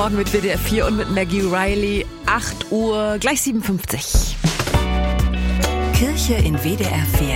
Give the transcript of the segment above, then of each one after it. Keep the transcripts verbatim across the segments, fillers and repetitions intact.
Morgen mit W D R vier und mit Maggie Riley. acht Uhr, gleich sieben Uhr fünfzig. Kirche in W D R vier.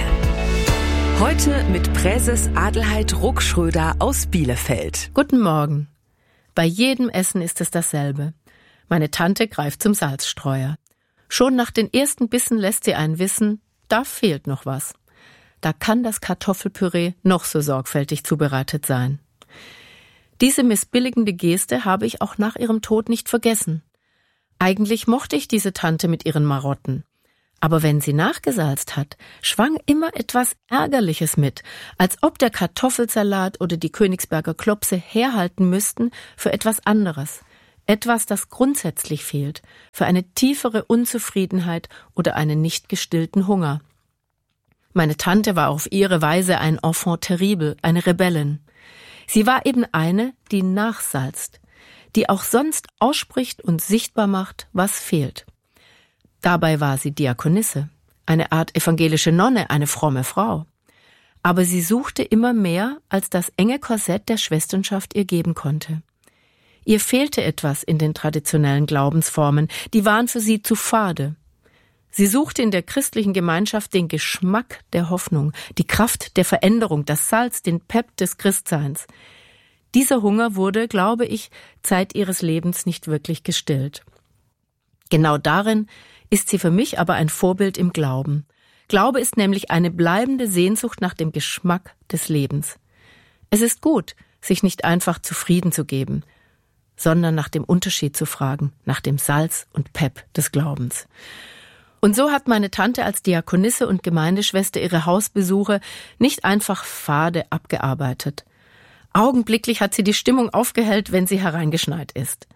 Heute mit Präses Adelheid Ruckschröder aus Bielefeld. Guten Morgen. Bei jedem Essen ist es dasselbe. Meine Tante greift zum Salzstreuer. Schon nach den ersten Bissen lässt sie einen wissen, da fehlt noch was. Da kann das Kartoffelpüree noch so sorgfältig zubereitet sein. Diese missbilligende Geste habe ich auch nach ihrem Tod nicht vergessen. Eigentlich mochte ich diese Tante mit ihren Marotten. Aber wenn sie nachgesalzt hat, schwang immer etwas Ärgerliches mit, als ob der Kartoffelsalat oder die Königsberger Klopse herhalten müssten für etwas anderes. Etwas, das grundsätzlich fehlt, für eine tiefere Unzufriedenheit oder einen nicht gestillten Hunger. Meine Tante war auf ihre Weise ein Enfant terrible, eine Rebellin. Sie war eben eine, die nachsalzt, die auch sonst ausspricht und sichtbar macht, was fehlt. Dabei war sie Diakonisse, eine Art evangelische Nonne, eine fromme Frau. Aber sie suchte immer mehr, als das enge Korsett der Schwesternschaft ihr geben konnte. Ihr fehlte etwas in den traditionellen Glaubensformen, die waren für sie zu fade. Sie suchte in der christlichen Gemeinschaft den Geschmack der Hoffnung, die Kraft der Veränderung, das Salz, den Pep des Christseins. Dieser Hunger wurde, glaube ich, Zeit ihres Lebens nicht wirklich gestillt. Genau darin ist sie für mich aber ein Vorbild im Glauben. Glaube ist nämlich eine bleibende Sehnsucht nach dem Geschmack des Lebens. Es ist gut, sich nicht einfach zufrieden zu geben, sondern nach dem Unterschied zu fragen, nach dem Salz und Pep des Glaubens. Und so hat meine Tante als Diakonisse und Gemeindeschwester ihre Hausbesuche nicht einfach fade abgearbeitet. Augenblicklich hat sie die Stimmung aufgehellt, wenn sie hereingeschneit ist.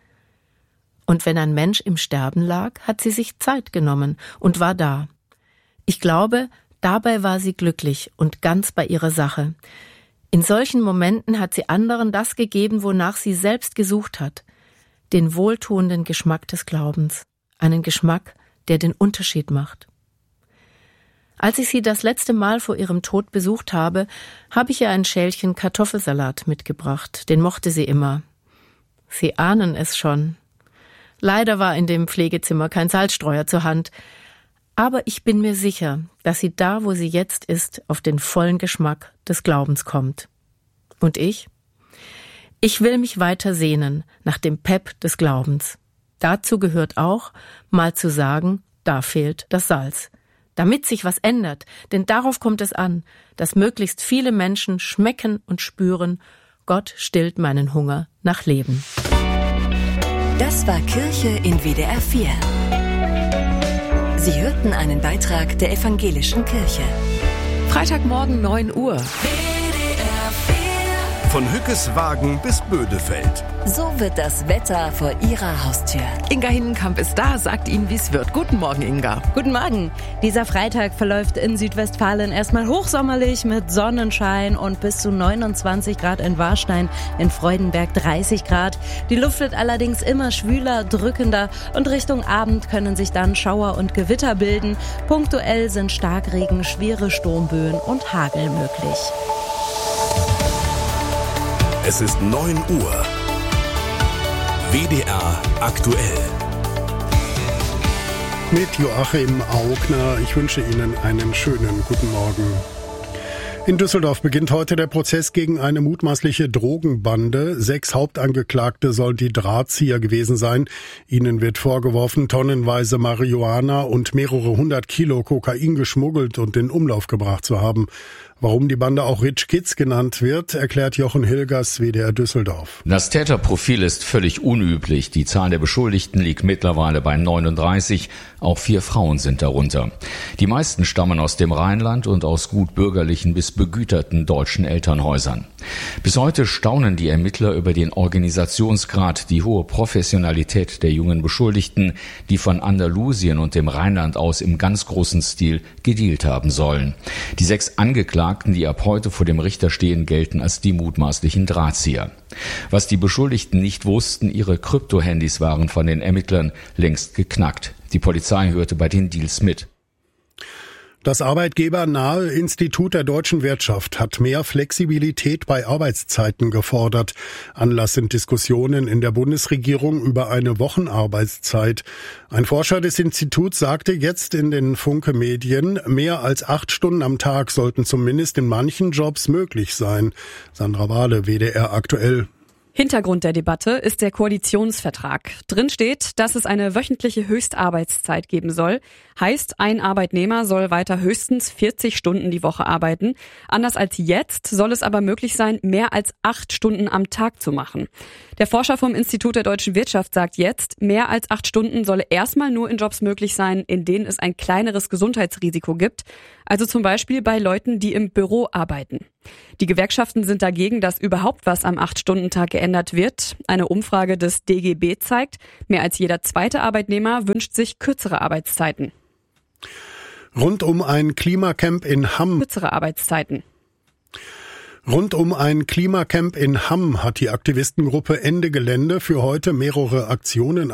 Und wenn ein Mensch im Sterben lag, hat sie sich Zeit genommen und war da. Ich glaube, dabei war sie glücklich und ganz bei ihrer Sache. In solchen Momenten hat sie anderen das gegeben, wonach sie selbst gesucht hat. Den wohltuenden Geschmack des Glaubens. Einen Geschmack, der den Unterschied macht. Als ich sie das letzte Mal vor ihrem Tod besucht habe, habe ich ihr ein Schälchen Kartoffelsalat mitgebracht. Den mochte sie immer. Sie ahnen es schon. Leider war in dem Pflegezimmer kein Salzstreuer zur Hand. Aber ich bin mir sicher, dass sie da, wo sie jetzt ist, auf den vollen Geschmack des Glaubens kommt. Und ich? Ich will mich weiter sehnen nach dem Pep des Glaubens. Dazu gehört auch, mal zu sagen, da fehlt das Salz. Damit sich was ändert, denn darauf kommt es an, dass möglichst viele Menschen schmecken und spüren, Gott stillt meinen Hunger nach Leben. Das war Kirche in W D R vier. Sie hörten einen Beitrag der Evangelischen Kirche. Freitagmorgen neun Uhr. Von Hückeswagen bis Bödefeld. So wird das Wetter vor Ihrer Haustür. Inga Hinnenkamp ist da, sagt Ihnen, wie es wird. Guten Morgen, Inga. Guten Morgen. Dieser Freitag verläuft in Südwestfalen erstmal hochsommerlich mit Sonnenschein und bis zu neunundzwanzig Grad in Warstein, in Freudenberg dreißig Grad. Die Luft wird allerdings immer schwüler, drückender und Richtung Abend können sich dann Schauer und Gewitter bilden. Punktuell sind Starkregen, schwere Sturmböen und Hagel möglich. Es ist neun Uhr. W D R aktuell. Mit Joachim Augner. Ich wünsche Ihnen einen schönen guten Morgen. In Düsseldorf beginnt heute der Prozess gegen eine mutmaßliche Drogenbande. Sechs Hauptangeklagte sollen die Drahtzieher gewesen sein. Ihnen wird vorgeworfen, tonnenweise Marihuana und mehrere hundert Kilo Kokain geschmuggelt und in Umlauf gebracht zu haben. Warum die Bande auch Rich Kids genannt wird, erklärt Jochen Hilgers, W D R Düsseldorf. Das Täterprofil ist völlig unüblich. Die Zahl der Beschuldigten liegt mittlerweile bei neununddreißig. Auch vier Frauen sind darunter. Die meisten stammen aus dem Rheinland und aus gut bürgerlichen bis begüterten deutschen Elternhäusern. Bis heute staunen die Ermittler über den Organisationsgrad, die hohe Professionalität der jungen Beschuldigten, die von Andalusien und dem Rheinland aus im ganz großen Stil gedealt haben sollen. Die sechs Angeklagten, die ab heute vor dem Richter stehen, gelten als die mutmaßlichen Drahtzieher. Was die Beschuldigten nicht wussten, ihre Kryptohandys waren von den Ermittlern längst geknackt. Die Polizei hörte bei den Deals mit. Das arbeitgebernahe Institut der deutschen Wirtschaft hat mehr Flexibilität bei Arbeitszeiten gefordert. Anlass sind Diskussionen in der Bundesregierung über eine Wochenarbeitszeit. Ein Forscher des Instituts sagte jetzt in den Funke-Medien, mehr als acht Stunden am Tag sollten zumindest in manchen Jobs möglich sein. Sandra Wahle, W D R aktuell. Hintergrund der Debatte ist der Koalitionsvertrag. Drin steht, dass es eine wöchentliche Höchstarbeitszeit geben soll. Heißt, ein Arbeitnehmer soll weiter höchstens vierzig Stunden die Woche arbeiten. Anders als jetzt soll es aber möglich sein, mehr als acht Stunden am Tag zu machen. Der Forscher vom Institut der deutschen Wirtschaft sagt jetzt, mehr als acht Stunden solle erstmal nur in Jobs möglich sein, in denen es ein kleineres Gesundheitsrisiko gibt. Also zum Beispiel bei Leuten, die im Büro arbeiten. Die Gewerkschaften sind dagegen, dass überhaupt was am acht-Stunden-Tag geändert wird. Eine Umfrage des D G B zeigt, mehr als jeder zweite Arbeitnehmer wünscht sich kürzere Arbeitszeiten. Rund um ein Klimacamp in Hamm. Kürzere Arbeitszeiten. Rund um ein Klimacamp in Hamm hat die Aktivistengruppe Ende Gelände für heute mehrere Aktionen